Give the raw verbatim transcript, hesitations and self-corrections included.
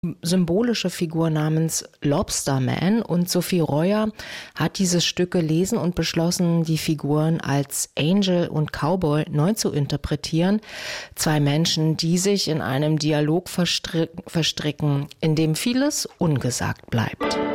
symbolische Figur namens Lobster Man, und Sophie Royer hat dieses Stück gelesen und beschlossen, die Figuren als Angel und Cowboy neu zu interpretieren. Zwei Menschen, die sich in einem Dialog verstricken, in dem vieles ungesagt bleibt.